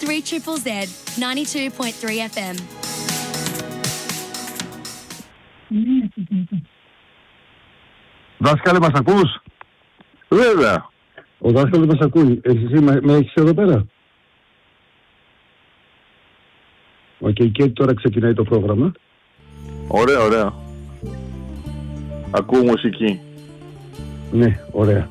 3ZZZ 92.3 FM. Δάσκαλε, μας ακούς? Βέβαια. Ο δάσκαλος μας ακούει. Εσύ με έχεις εδώ πέρα? Οκ, και τώρα ξεκινάει το πρόγραμμα. Ωραία, ωραία. Ακούω μουσική. Ναι, ωραία.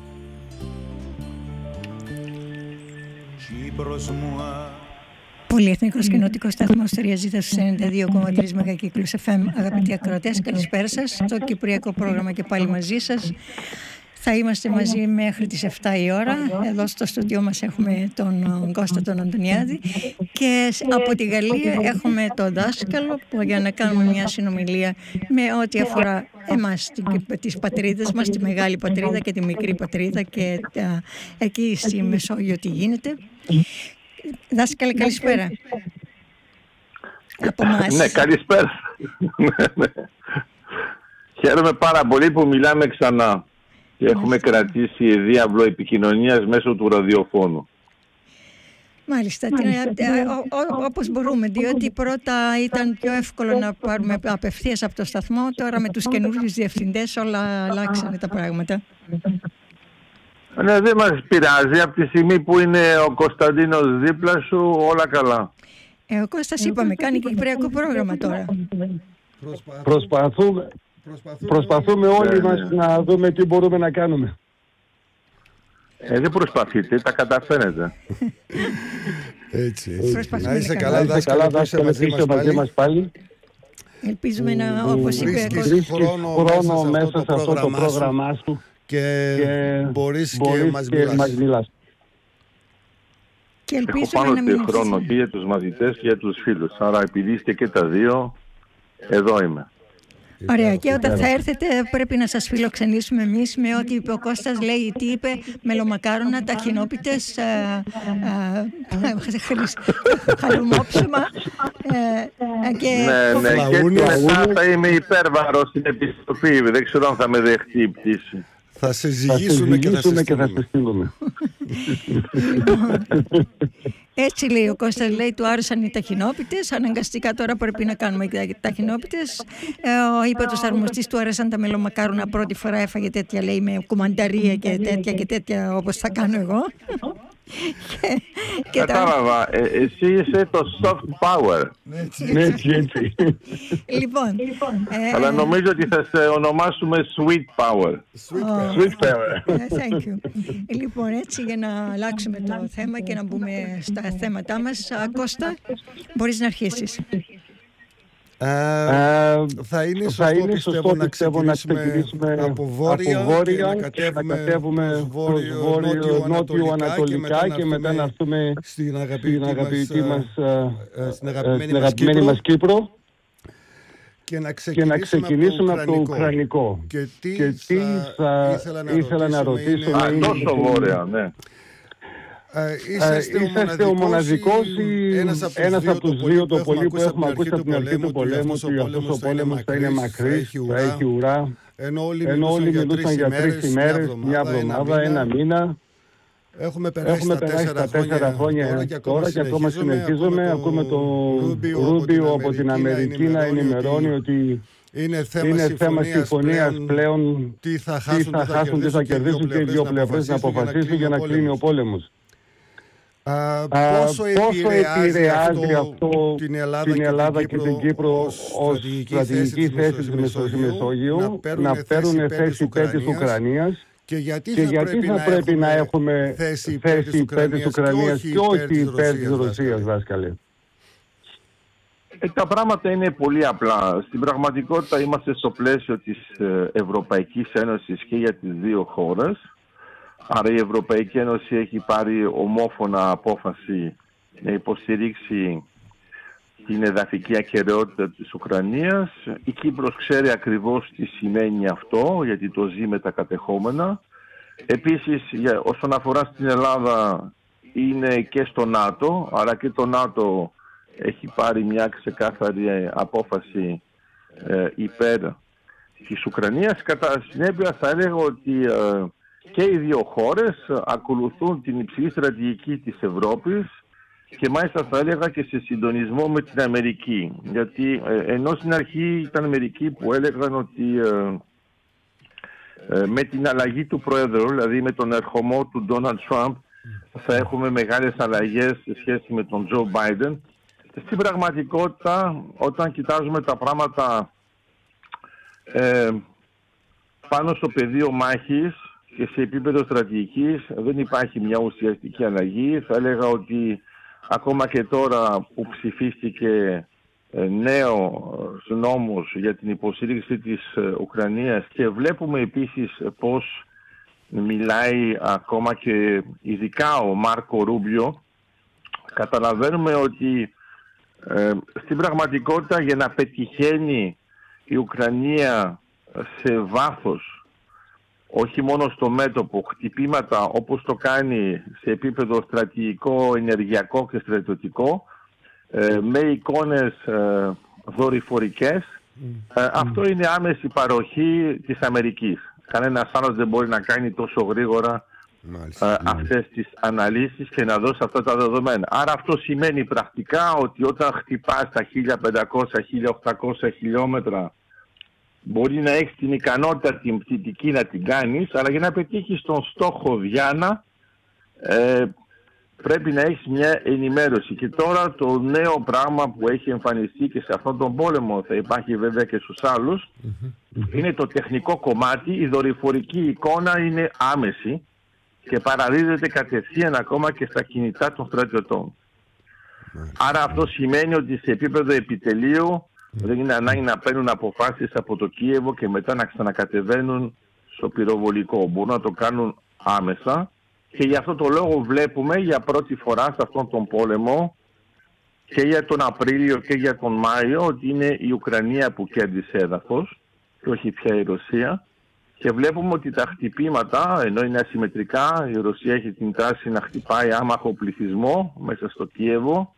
Πολυεθνικός κοινοτικός σταθμός Τριαζήτας στους 92,3 μεγακύκλους FM. Αγαπητοί ακροατές, καλησπέρα σας. Το κυπριακό πρόγραμμα και πάλι μαζί σας. Θα είμαστε μαζί μέχρι τις 7 η ώρα. Εδώ στο στούντιό μας έχουμε τον Κώστα τον Αντωνιάδη και από τη Γαλλία έχουμε τον δάσκαλο που για να κάνουμε μια συνομιλία με ό,τι αφορά εμάς, τις πατρίδες μας, τη μεγάλη πατρίδα και τη μικρή πατρίδα και εκεί στη Μεσόγειο τι γίνεται. Δάσκαλε, καλησπέρα. Από εμάς. Ναι, καλησπέρα. Χαίρομαι πάρα πολύ που μιλάμε ξανά και έχουμε κρατήσει διάβλο επικοινωνίας μέσω του ραδιοφώνου. Μάλιστα, όπως μπορούμε, διότι πρώτα ήταν πιο εύκολο να πάρουμε απευθείας από το σταθμό, τώρα με τους καινούριους διευθυντές όλα αλλάξανε τα πράγματα. Ναι, δεν μας πειράζει, από τη στιγμή που είναι ο Κωνσταντίνος δίπλα σου, όλα καλά. Ο Κώστας είπαμε, κάνει και κυπριακό πρόγραμμα τώρα. Προσπαθούμε όλοι μας να δούμε τι μπορούμε να κάνουμε. Δεν προσπαθείτε, τα καταφέρετε. Έτσι. Να είσαι καλά, δάσκαλε, που είσαι μαζί μας πάλι. Ελπίζουμε να, όπως είπε, βρίσκεις χρόνο μέσα σε αυτό το πρόγραμμά σου και μπορείς και μας μιλάς. Και έχω πάνω τη χρόνο και για τους μαθητές και για τους φίλους. Άρα επειδή είστε και τα δύο, εδώ είμαι. Ωραία, και όταν θα έρθετε πρέπει να σας φιλοξενήσουμε εμείς με ό,τι είπε ο Κώστας, λέει, τι είπε, μελομακάρονα, ταχινόπιτες, χαλουμόψιμα και... Ναι, και μετά θα είμαι υπέρβαρος στην επιστροφή, δεν ξέρω αν θα με δεχτεί η πτήση. Θα σε ζυγίσουμε και θα σε στείλουμε. Έτσι λέει ο Κώστας, λέει, του άρεσαν οι ταχινόπιτες, αναγκαστικά τώρα πρέπει να κάνουμε και ταχινόπιτες. Ο ύπατος αρμοστής του άρεσαν τα μελομακάρονα, πρώτη φορά έφαγε τέτοια, λέει, με κουμανταρία και τέτοια όπως θα κάνω εγώ. Κατάλαβα, εσύ είσαι το soft power. Έτσι. Λοιπόν, αλλά νομίζω ότι θα σε ονομάσουμε sweet power. Sweet power. Thank you. Λοιπόν, έτσι για να αλλάξουμε το θέμα και να μπούμε στα θέματά μας, Κώστα, μπορείς να αρχίσεις. Θα είναι σωστό να ξεκινήσουμε από βόρεια και να κατέβουμε νότιο-ανατολικά και μετά να έρθουμε στην αγαπημένη μας Κύπρο και να ξεκινήσουμε από το Ουκρανικό. Και τι ήθελα να ρωτήσω... Τόσο βόρεια, ναι. Είσαστε ο μοναδικός ή ένας από τους δύο το πολύ που έχουμε ακούσει από την αρχή του πολέμου ότι αυτός ο πόλεμος θα είναι μακρύς, θα έχει ουρά, ενώ όλοι μιλούσαν για 3 ημέρες, μια εβδομάδα, ένα μήνα. Έχουμε περάσει τα 4 χρόνια τώρα και ακόμα συνεχίζουμε. Ακούμε τον Ρούμπιο από την Αμερική να ενημερώνει ότι είναι θέμα συμφωνίας πλέον, τι θα χάσουν, τι θα κερδίσουν και οι δύο πλευρές να αποφασίσουν για να κλείνει ο πόλεμος. Πόσο επηρεάζει αυτό την Ελλάδα και την Κύπρο ως στρατηγική θέση στη Μεσόγειο να παίρνουν θέση υπέρ της Ουκρανίας και γιατί θα πρέπει να έχουμε θέση υπέρ της Ουκρανίας και όχι υπέρ της Ρωσίας, δάσκαλε? Τα πράγματα είναι πολύ απλά. Στην πραγματικότητα είμαστε στο πλαίσιο της Ευρωπαϊκής Ένωσης και για τις δύο χώρες. Άρα η Ευρωπαϊκή Ένωση έχει πάρει ομόφωνα απόφαση να υποστηρίξει την εδαφική ακεραιότητα της Ουκρανίας. Η Κύπρος ξέρει ακριβώς τι σημαίνει αυτό, γιατί το ζει με τα κατεχόμενα. Επίσης, όσον αφορά στην Ελλάδα, είναι και στο ΝΑΤΟ, άρα και το ΝΑΤΟ έχει πάρει μια ξεκάθαρη απόφαση υπέρ της Ουκρανίας. Κατά συνέπεια θα έλεγα ότι και οι δύο χώρες ακολουθούν την υψηλή στρατηγική της Ευρώπης και μάλιστα θα έλεγα και σε συντονισμό με την Αμερική. Γιατί ενώ στην αρχή ήταν Αμερική που έλεγαν ότι με την αλλαγή του Πρόεδρου, δηλαδή με τον ερχομό του Ντόναλντ Τραμπ, θα έχουμε μεγάλες αλλαγές σε σχέση με τον Τζο Μπάιντεν. Στην πραγματικότητα, όταν κοιτάζουμε τα πράγματα πάνω στο πεδίο μάχης και σε επίπεδο στρατηγικής, δεν υπάρχει μια ουσιαστική αλλαγή. Θα έλεγα ότι ακόμα και τώρα που ψηφίστηκε νέος νόμος για την υποστήριξη της Ουκρανίας και βλέπουμε επίσης πώς μιλάει ακόμα και ειδικά ο Μάρκο Ρούμπιο, καταλαβαίνουμε ότι στην πραγματικότητα για να πετυχαίνει η Ουκρανία σε βάθος, όχι μόνο στο μέτωπο, χτυπήματα όπως το κάνει σε επίπεδο στρατηγικό, ενεργειακό και στρατιωτικό, με εικόνες δορυφορικές, αυτό είναι άμεση παροχή της Αμερικής. Κανένας άλλος δεν μπορεί να κάνει τόσο γρήγορα αυτές τις αναλύσεις και να δώσει αυτά τα δεδομένα. Άρα αυτό σημαίνει πρακτικά ότι όταν χτυπάς τα 1500-1800 χιλιόμετρα μπορεί να έχεις την ικανότητα την πτυτική να την κάνεις, αλλά για να πετύχεις τον στόχο Διάνα πρέπει να έχεις μια ενημέρωση. Και τώρα το νέο πράγμα που έχει εμφανιστεί και σε αυτόν τον πόλεμο θα υπάρχει βέβαια και στους άλλους, είναι το τεχνικό κομμάτι. Η δορυφορική εικόνα είναι άμεση και παραδίδεται κατευθείαν ακόμα και στα κινητά των στρατιωτών. Άρα αυτό σημαίνει ότι σε επίπεδο επιτελείου δεν είναι ανάγκη να παίρνουν αποφάσεις από το Κίεβο και μετά να ξανακατεβαίνουν στο πυροβολικό. Μπορούν να το κάνουν άμεσα και γι' αυτό το λόγο βλέπουμε για πρώτη φορά σε αυτόν τον πόλεμο και για τον Απρίλιο και για τον Μάιο ότι είναι η Ουκρανία που κέρδισε έδαφος και όχι πια η Ρωσία. Και βλέπουμε ότι τα χτυπήματα, ενώ είναι ασυμμετρικά, η Ρωσία έχει την τάση να χτυπάει άμαχο πληθυσμό μέσα στο Κίεβο,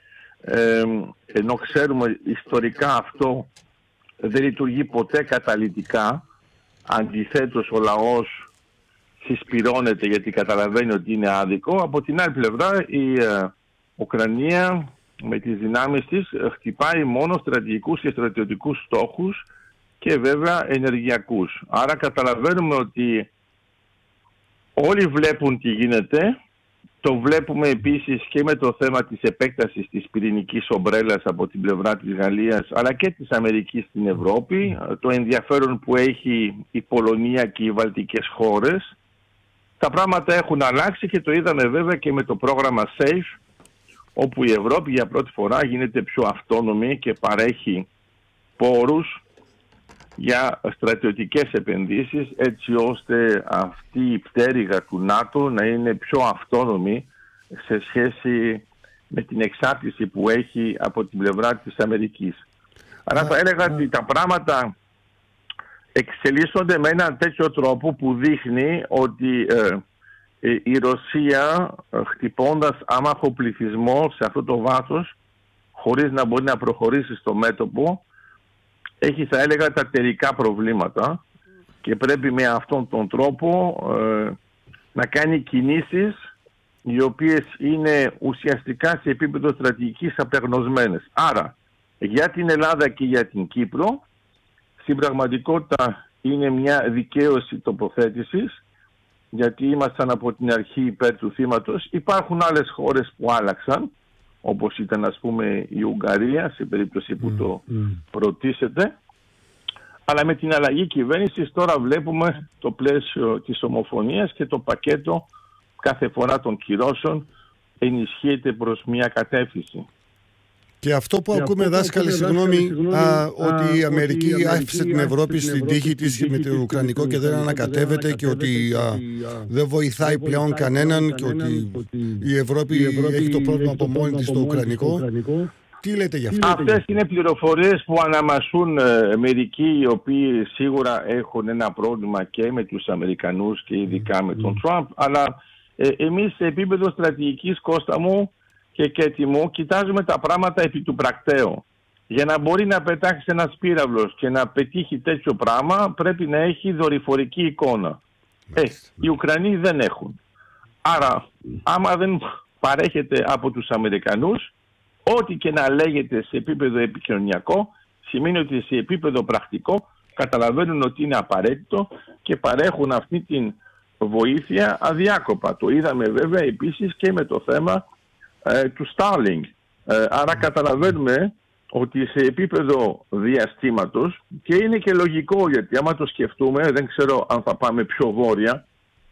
ενώ ξέρουμε ιστορικά αυτό δεν λειτουργεί ποτέ καταλυτικά. Αντιθέτως ο λαός συσπυρώνεται γιατί καταλαβαίνει ότι είναι άδικο. Από την άλλη πλευρά η Ουκρανία με τις δυνάμεις της χτυπάει μόνο στρατηγικούς και στρατιωτικούς στόχους και βέβαια ενεργειακούς. Άρα καταλαβαίνουμε ότι όλοι βλέπουν τι γίνεται. Το βλέπουμε επίσης και με το θέμα της επέκτασης της πυρηνικής ομπρέλας από την πλευρά της Γαλλίας αλλά και της Αμερικής στην Ευρώπη. Το ενδιαφέρον που έχει η Πολωνία και οι βαλτικές χώρες. Τα πράγματα έχουν αλλάξει και το είδαμε βέβαια και με το πρόγραμμα SAFE, όπου η Ευρώπη για πρώτη φορά γίνεται πιο αυτόνομη και παρέχει πόρους για στρατιωτικές επενδύσεις, έτσι ώστε αυτή η πτέρυγα του ΝΑΤΟ να είναι πιο αυτόνομη σε σχέση με την εξάρτηση που έχει από την πλευρά της Αμερικής. Άρα θα έλεγα ότι τα πράγματα εξελίσσονται με έναν τέτοιο τρόπο που δείχνει ότι η Ρωσία, χτυπώντας άμαχο πληθυσμό σε αυτό το βάθος, χωρίς να μπορεί να προχωρήσει στο μέτωπο, έχει θα έλεγα τα τερικά προβλήματα και πρέπει με αυτόν τον τρόπο να κάνει κινήσεις οι οποίες είναι ουσιαστικά σε επίπεδο στρατηγικής απεγνωσμένες. Άρα για την Ελλάδα και για την Κύπρο στην πραγματικότητα είναι μια δικαίωση τοποθέτησης, γιατί ήμασταν από την αρχή υπέρ του θύματος. Υπάρχουν άλλες χώρες που άλλαξαν, όπως ήταν ας πούμε η Ουγγαρία σε περίπτωση που το ρωτήσετε. Αλλά με την αλλαγή κυβέρνησης τώρα βλέπουμε το πλαίσιο της ομοφωνίας και το πακέτο κάθε φορά των κυρώσεων ενισχύεται προς μια κατεύθυνση. Και αυτό που ακούμε, δάσκαλε, συγγνώμη, ότι η Αμερική άφησε την Ευρώπη στην τύχη της με το Ουκρανικό και δεν ανακατεύεται και ότι δεν βοηθάει πλέον κανέναν και ότι η Ευρώπη έχει το πρόβλημα από μόνη της στο Ουκρανικό. Τι λέτε γι' αυτό? Αυτές είναι πληροφορίες που αναμασούν μερικοί οι οποίοι σίγουρα έχουν ένα πρόβλημα και με τους Αμερικανούς και ειδικά με τον Τραμπ, αλλά εμείς σε επίπεδο στρατηγικής, Κώστα μου και Κέτη μου, κοιτάζουμε τα πράγματα επί του πρακτέου. Για να μπορεί να πετάξει ένας πύραυλος και να πετύχει τέτοιο πράγμα πρέπει να έχει δορυφορική εικόνα. Οι Ουκρανοί δεν έχουν. Άρα, άμα δεν παρέχεται από τους Αμερικανούς. Ό,τι και να λέγεται σε επίπεδο επικοινωνιακό, σημαίνει ότι σε επίπεδο πρακτικό καταλαβαίνουν ότι είναι απαραίτητο και παρέχουν αυτή την βοήθεια αδιάκοπα. Το είδαμε βέβαια επίσης και με το θέμα του Starlink. Άρα καταλαβαίνουμε ότι σε επίπεδο διαστήματος, και είναι και λογικό, γιατί άμα το σκεφτούμε, δεν ξέρω αν θα πάμε πιο βόρεια,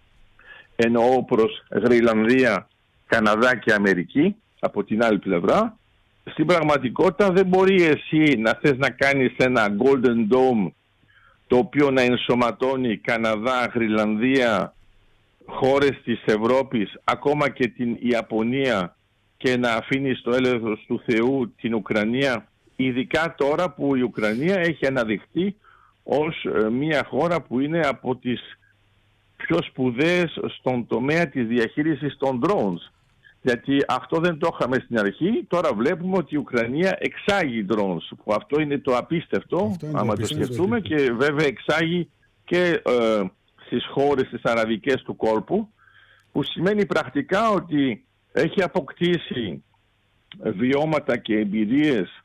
εννοώ προς Γροιλανδία, Καναδά και Αμερική, από την άλλη πλευρά, στην πραγματικότητα δεν μπορεί εσύ να θες να κάνεις ένα Golden Dome το οποίο να ενσωματώνει Καναδά, Γροιλανδία, χώρες της Ευρώπης, ακόμα και την Ιαπωνία, και να αφήνει στο έλεος του Θεού την Ουκρανία, ειδικά τώρα που η Ουκρανία έχει αναδειχθεί ως μια χώρα που είναι από τις πιο σπουδαίες στον τομέα της διαχείρισης των drones. Γιατί αυτό δεν το είχαμε στην αρχή, τώρα βλέπουμε ότι η Ουκρανία εξάγει drones, που αυτό είναι το απίστευτο, άμα το σκεφτούμε, και βέβαια εξάγει και στις χώρες τις αραβικές του κόλπου, που σημαίνει πρακτικά ότι έχει αποκτήσει βιώματα και εμπειρίες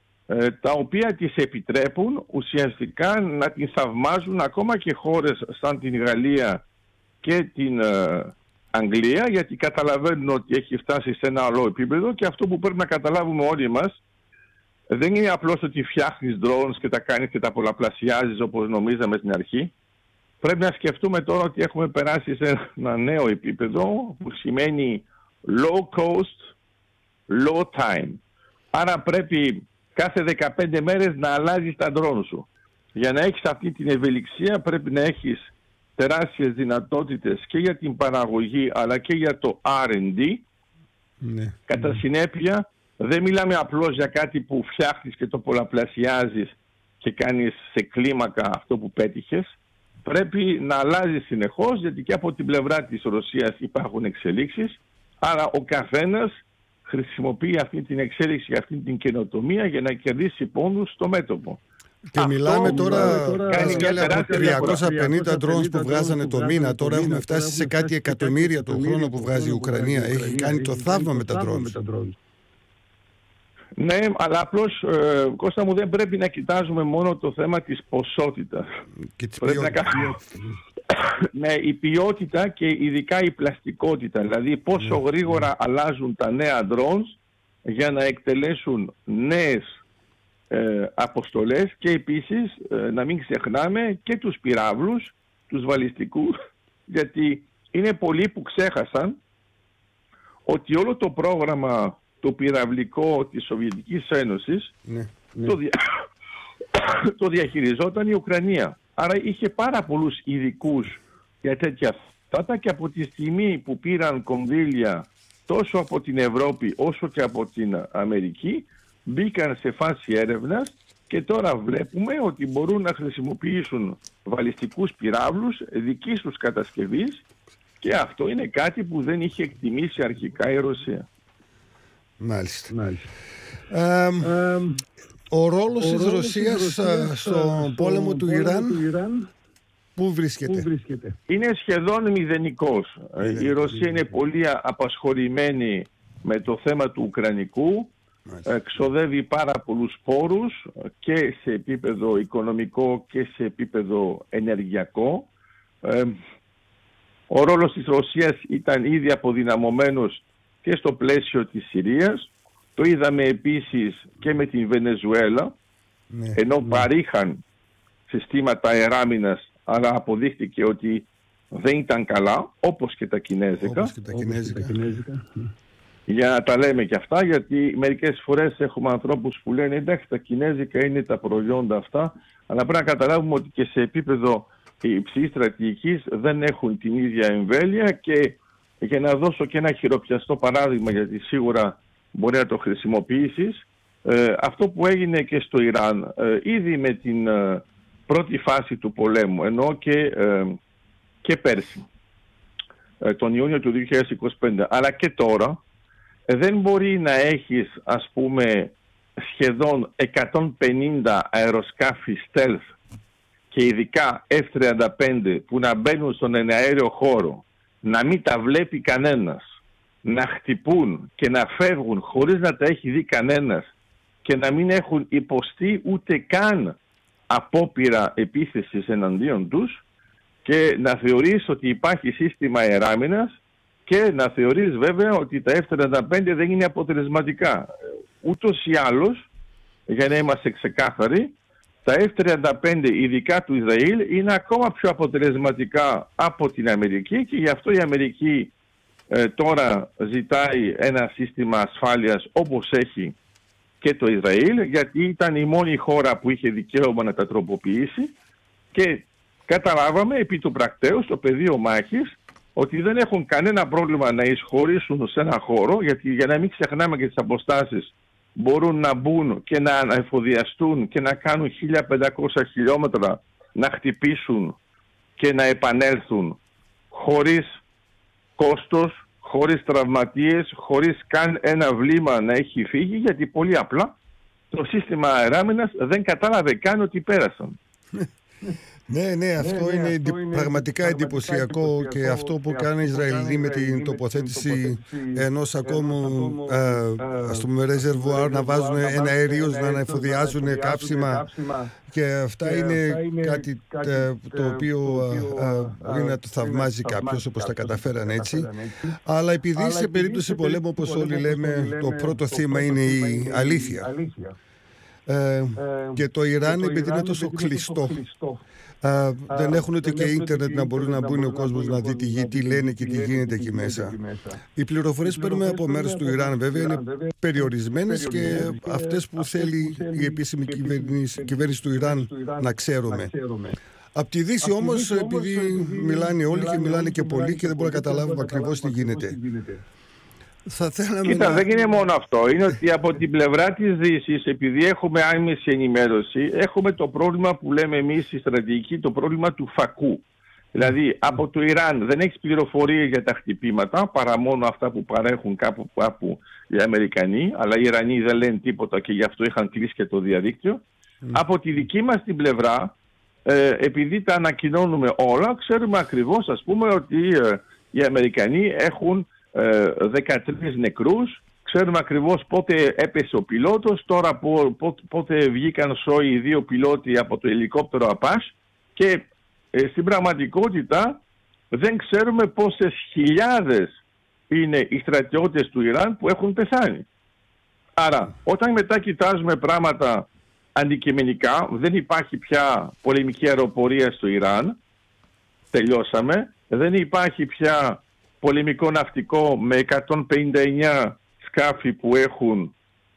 τα οποία τις επιτρέπουν ουσιαστικά να την θαυμάζουν ακόμα και χώρες σαν την Γαλλία και την Αγγλία, γιατί καταλαβαίνουν ότι έχει φτάσει σε ένα άλλο επίπεδο. Και αυτό που πρέπει να καταλάβουμε όλοι μας δεν είναι απλώς ότι φτιάχνεις drones και τα κάνεις και τα πολλαπλασιάζεις όπως νομίζαμε στην αρχή. Πρέπει να σκεφτούμε τώρα ότι έχουμε περάσει σε ένα νέο επίπεδο που σημαίνει low cost, low time. Άρα πρέπει κάθε 15 μέρες να αλλάζεις τα drone σου. Για να έχεις αυτή την ευελιξία πρέπει να έχεις τεράστιες δυνατότητες και για την παραγωγή αλλά και για το R&D. Ναι. Κατά συνέπεια δεν μιλάμε απλώς για κάτι που φτιάχνεις και το πολλαπλασιάζεις και κάνεις σε κλίμακα αυτό που πέτυχες. Πρέπει να αλλάζεις συνεχώς, γιατί και από την πλευρά της Ρωσίας υπάρχουν εξελίξεις. Άρα ο καθένας χρησιμοποιεί αυτή την εξέλιξη, αυτή την καινοτομία για να κερδίσει πόνους στο μέτωπο. Και αυτό μιλάμε τώρα από 350 drones που βγάζανε το μήνα. Τώρα έχουμε φτάσει σε κάτι εκατομμύρια το χρόνο που βγάζει η Ουκρανία. Έχει κάνει το θαύμα με τα drones. Ναι, αλλά απλώς, Κώστα μου, δεν πρέπει να κοιτάζουμε μόνο το θέμα της ποσότητας. Και της ποιότητας. Ναι, η ποιότητα και ειδικά η πλαστικότητα. Δηλαδή πόσο γρήγορα αλλάζουν τα νέα drones για να εκτελέσουν νέες αποστολές, και επίσης να μην ξεχνάμε και τους πυράβλους, τους βαλιστικούς, γιατί είναι πολλοί που ξέχασαν ότι όλο το πρόγραμμα το πυραυλικό της Σοβιετικής Ένωσης το διαχειριζόταν η Ουκρανία. Άρα είχε πάρα πολλούς ειδικούς για τέτοια θέματα, και από τη στιγμή που πήραν κονδύλια τόσο από την Ευρώπη όσο και από την Αμερική, μπήκαν σε φάση έρευνας και τώρα βλέπουμε ότι μπορούν να χρησιμοποιήσουν βαλιστικούς πυράβλους δικής τους κατασκευής, και αυτό είναι κάτι που δεν είχε εκτιμήσει αρχικά η Ρωσία. Μάλιστα. Ο ρόλος της Ρωσίας στον πόλεμο του Ιράν, πού βρίσκεται? Είναι σχεδόν μηδενικός. Η Ρωσία είναι πολύ απασχολημένη με το θέμα του Ουκρανικού. Ξοδεύει πάρα πολλούς πόρους και σε επίπεδο οικονομικό και σε επίπεδο ενεργειακό. Ο ρόλος της Ρωσίας ήταν ήδη αποδυναμωμένος και στο πλαίσιο της Συρίας. Το είδαμε επίσης και με την Βενεζουέλα, ενώ παρήχαν συστήματα αεράμινας, αλλά αποδείχτηκε ότι δεν ήταν καλά, όπως και τα Κινέζικα. Για να τα λέμε και αυτά, γιατί μερικές φορές έχουμε ανθρώπους που λένε εντάξει, τα Κινέζικα είναι τα προϊόντα αυτά, αλλά πρέπει να καταλάβουμε ότι και σε επίπεδο υψηλής στρατηγικής δεν έχουν την ίδια εμβέλεια. Και για να δώσω και ένα χειροπιαστό παράδειγμα, γιατί σίγουρα μπορεί να το χρησιμοποιήσεις, αυτό που έγινε και στο Ιράν ήδη με την πρώτη φάση του πολέμου, ενώ και πέρσι, τον Ιούνιο του 2025, αλλά και τώρα, δεν μπορεί να έχεις, ας πούμε, σχεδόν 150 αεροσκάφη stealth και ειδικά F-35 που να μπαίνουν στον εναέριο χώρο, να μην τα βλέπει κανένας, να χτυπούν και να φεύγουν χωρίς να τα έχει δει κανένας και να μην έχουν υποστεί ούτε καν απόπειρα επίθεσης εναντίον τους, και να θεωρείς ότι υπάρχει σύστημα αεράμινας και να θεωρείς βέβαια ότι τα F-35 δεν είναι αποτελεσματικά. Ούτως ή άλλως, για να είμαστε ξεκάθαροι, τα F-35 ειδικά του Ισραήλ είναι ακόμα πιο αποτελεσματικά από την Αμερική, και γι' αυτό η Αμερική τώρα ζητάει ένα σύστημα ασφάλειας όπως έχει και το Ισραήλ, γιατί ήταν η μόνη χώρα που είχε δικαίωμα να τα τροποποιήσει, και καταλάβαμε επί του πρακτέου στο πεδίο μάχης ότι δεν έχουν κανένα πρόβλημα να εισχωρήσουν σε ένα χώρο, γιατί για να μην ξεχνάμε και τις αποστάσεις, μπορούν να μπουν και να εφοδιαστούν και να κάνουν 1500 χιλιόμετρα, να χτυπήσουν και να επανέλθουν χωρίς κόστος, χωρίς τραυματίες, χωρίς καν ένα βλήμα να έχει φύγει, γιατί πολύ απλά το σύστημα αεράμινας δεν κατάλαβε καν ότι πέρασαν. Ναι, αυτό είναι πραγματικά εντυπωσιακό, και αυτό που κάνει οι Ισραηλοί με την τοποθέτηση ενός ακόμου ρεζερβουάρ, να βάζουν ένα αέριο, να ανεφοδιάζουν κάψιμα, και αυτά είναι κάτι το οποίο είναι να το θαυμάζει κάποιος, όπως τα καταφέραν έτσι. Αλλά επειδή σε περίπτωση πολέμου, όπως όλοι λέμε, το πρώτο θύμα είναι η αλήθεια, και το Ιράν, επειδή είναι τόσο κλειστό, δεν έχουν ούτε και ίντερνετ να μπορεί να μπουν ο κόσμος να δει τι λένε και τι γίνεται εκεί μέσα. Οι πληροφορίες που παίρνουμε από μέρους του Ιράν βέβαια είναι περιορισμένες, και αυτές που θέλει η επίσημη κυβέρνηση του Ιράν να ξέρουμε. Απ' τη Δύση όμως, επειδή μιλάνε όλοι και μιλάνε και πολλοί και δεν μπορούμε να καταλάβουμε ακριβώς τι γίνεται. Κοίτα, δεν είναι μόνο αυτό. Είναι ότι από την πλευρά της Δύσης, επειδή έχουμε άμεση ενημέρωση, έχουμε το πρόβλημα που λέμε εμείς στη στρατηγική, το πρόβλημα του φακού. Δηλαδή, από το Ιράν δεν έχεις πληροφορίες για τα χτυπήματα, παρά μόνο αυτά που παρέχουν κάπου οι Αμερικανοί, αλλά οι Ιρανοί δεν λένε τίποτα, και γι' αυτό είχαν κλείσει και το διαδίκτυο. Από τη δική μας την πλευρά, επειδή τα ανακοινώνουμε όλα, ξέρουμε ακριβώς, ας πούμε, ότι οι Αμερικανοί έχουν 13 νεκρούς, ξέρουμε ακριβώς πότε έπεσε ο πιλότος, τώρα πότε βγήκαν σώοι οι 2 πιλότοι από το ελικόπτερο Απάς, και στην πραγματικότητα δεν ξέρουμε πόσες χιλιάδες είναι οι στρατιώτες του Ιράν που έχουν πεθάνει. Άρα, όταν μετά κοιτάζουμε πράγματα αντικειμενικά, δεν υπάρχει πια πολεμική αεροπορία στο Ιράν, τελειώσαμε, δεν υπάρχει πια πολεμικό ναυτικό με 159 σκάφη που έχουν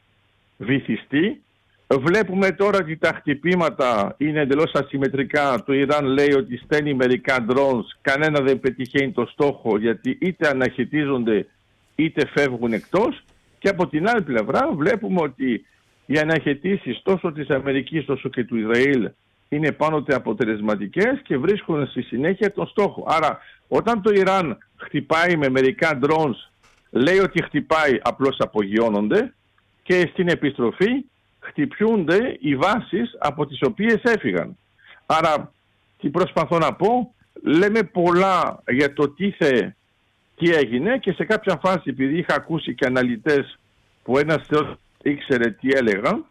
βυθιστεί. Βλέπουμε τώρα ότι τα χτυπήματα είναι εντελώς ασυμμετρικά. Το Ιράν λέει ότι στέλνει μερικά drones, κανένα δεν πετυχαίνει το στόχο, γιατί είτε αναχαιτίζονται είτε φεύγουν εκτός. Και από την άλλη πλευρά βλέπουμε ότι οι αναχαιτήσεις τόσο της Αμερικής όσο και του Ισραήλ είναι πάντοτε αποτελεσματικές και βρίσκουν στη συνέχεια τον στόχο. Άρα όταν το Ιράν χτυπάει με μερικά drones, λέει ότι χτυπάει, απλώς απογειώνονται, και στην επιστροφή χτυπιούνται οι βάσεις από τις οποίες έφυγαν. Άρα, τι προσπαθώ να πω, λέμε πολλά για το τι έγινε, και σε κάποια φάση, επειδή είχα ακούσει και αναλυτές που ένας θεός ήξερε τι έλεγαν,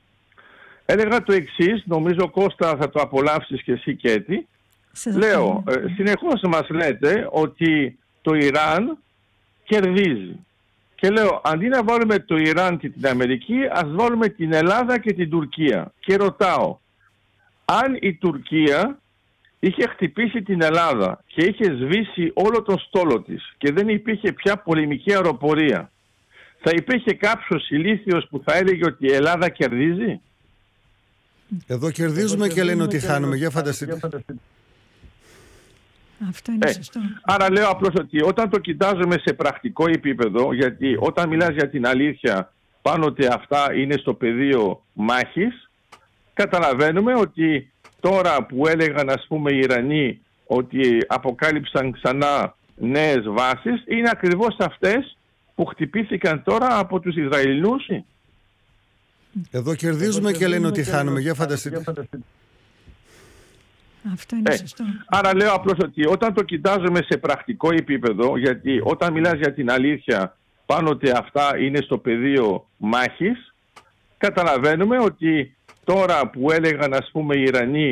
έλεγα το εξής, νομίζω Κώστα θα το απολαύσεις και εσύ και έτσι. Λέω, συνεχώς μας λέτε ότι το Ιράν κερδίζει. Και λέω, αντί να βάλουμε το Ιράν και την Αμερική, ας βάλουμε την Ελλάδα και την Τουρκία. Και ρωτάω, αν η Τουρκία είχε χτυπήσει την Ελλάδα και είχε σβήσει όλο το στόλο της και δεν υπήρχε πια πολεμική αεροπορία, θα υπήρχε κάποιος ηλίθιος που θα έλεγε ότι η Ελλάδα κερδίζει? Εδώ κερδίζουμε και λένε ότι χάνουμε. Για φανταστείτε. Αυτό είναι σωστό. Άρα λέω απλώς ότι όταν το κοιτάζουμε σε πρακτικό επίπεδο, γιατί όταν μιλάς για την αλήθεια, πάνω ότι αυτά είναι στο πεδίο μάχης, καταλαβαίνουμε ότι τώρα που έλεγαν, ας πούμε, οι Ιρανοί ότι αποκάλυψαν ξανά νέες βάσεις, είναι ακριβώς αυτές που χτυπήθηκαν τώρα από τους Ισραηλινούς. Εδώ κερδίζουμε και λένε ότι χάνουμε. Για φανταστείτε. Αυτό είναι σωστό. Άρα λέω απλώς ότι όταν το κοιτάζουμε σε πρακτικό επίπεδο, γιατί όταν μιλάς για την αλήθεια πάνω ότι αυτά είναι στο πεδίο μάχης, καταλαβαίνουμε ότι τώρα που έλεγαν, ας πούμε, οι Ιρανοί